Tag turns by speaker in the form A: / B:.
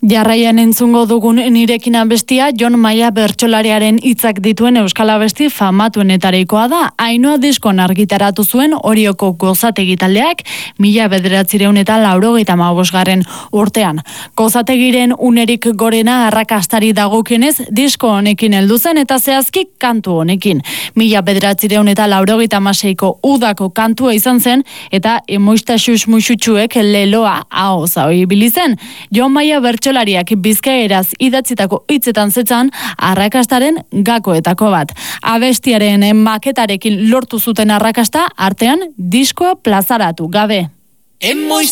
A: Jarraian entzungo dugun nirekin abestia Jon Maia bertsolariaren hitzak dituen euskal abesti famatuenetarikoa da. Ainhoa diskon argitaratu zuen Orioko Gozategi taldeak 1985 urtean. Gozategiren unerik gorena arrakastari dagokienez disko honekin heldu zen eta zehazki kantu honekin. 1986ko udako kantua izan zen eta emoistaxus muxutxuek leloa ahoza ibili zen. Jon Maia bertsolariak bizkaieraz idatzitako hitzetan zetzan arrakastaren gakoetako bat. Abestiaren maketarekin lortu zuten arrakasta artean diskoa plazaratu gabe.
B: Emoiz